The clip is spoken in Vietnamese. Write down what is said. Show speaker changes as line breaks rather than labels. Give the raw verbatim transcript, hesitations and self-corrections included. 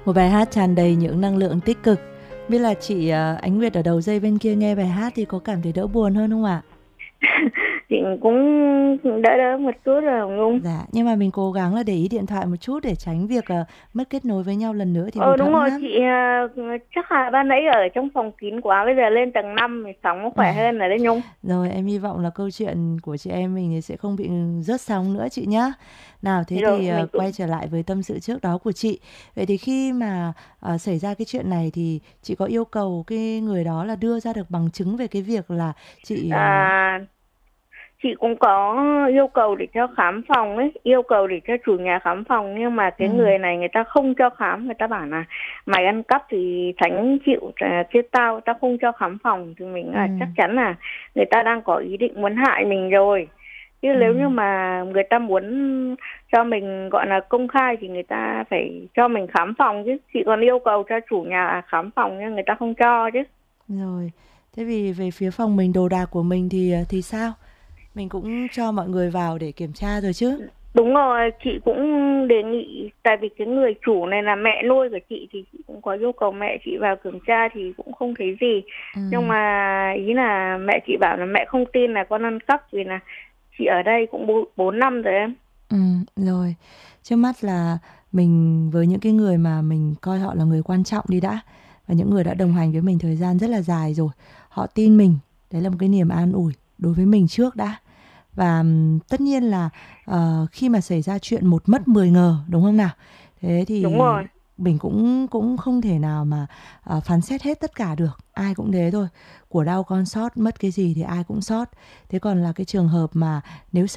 Một bài hát tràn đầy những năng lượng tích cực. Biết là chị uh, Ánh Nguyệt ở đầu dây bên kia nghe bài hát thì có cảm thấy đỡ buồn hơn không ạ?
Chị cũng đỡ đỡ một chút rồi Hồng Nhung.
Dạ, nhưng mà mình cố gắng là để ý điện thoại một chút để tránh việc uh, mất kết nối với nhau lần nữa thì
Ờ
hụt
đúng
hẫng
rồi
lắm.
chị, uh, chắc là ban nãy ở trong phòng kín quá, bây giờ lên tầng năm thì sóng nó khỏe hơn rồi đấy Nhung.
Rồi em hy vọng là câu chuyện của chị em mình thì sẽ không bị rớt sóng nữa chị nhé. Nào thế
Rồi
thì
mình
uh,
cũng
quay trở lại với tâm sự trước đó của chị. Vậy thì khi mà uh, xảy ra cái chuyện này thì chị có yêu cầu cái người đó là đưa ra được bằng chứng về cái việc là chị uh,
à, chị cũng có yêu cầu để cho khám phòng ấy, yêu cầu để cho chủ nhà khám phòng, nhưng mà
ừ,
cái người này người ta không cho khám, người ta bảo là mày ăn cắp thì tránh chịu, à, chứ tao tao không cho khám phòng. Thì mình
ừ,
là chắc chắn là người ta đang có ý định muốn hại mình rồi, chứ
ừ.
nếu như mà người ta muốn cho mình gọi là công khai thì người ta phải cho mình khám phòng chứ. Chị còn yêu cầu cho chủ nhà khám phòng nhưng người ta không cho chứ.
Rồi, thế vì về phía phòng mình đồ đạc của mình thì uh, thì sao? Mình cũng cho mọi người vào để kiểm tra rồi chứ.
Đúng rồi, chị cũng đề nghị, tại vì cái người chủ này là mẹ nuôi của chị thì chị cũng có yêu cầu mẹ chị vào kiểm tra thì cũng không thấy gì.
Ừ.
Nhưng mà ý là mẹ chị bảo là mẹ không tin là con ăn cắp, vì là chị ở đây cũng bốn năm rồi em.
Ừ, rồi. Trước mắt là mình với những cái người mà mình coi họ là người quan trọng đi đã. Và những người đã đồng hành với mình thời gian rất là dài rồi. Họ tin mình. Đấy là một cái niềm an ủi đối với mình trước đã. Và ừm, tất nhiên là ờ, khi mà xảy ra chuyện một mất mười ngờ, đúng không nào? Thế
Đúng
thì
rồi.
mình cũng cũng không thể nào mà ờ, phán xét hết tất cả được. Ai cũng thế thôi. Của đau con sót, mất cái gì thì ai cũng sót. Thế còn là cái trường hợp mà nếu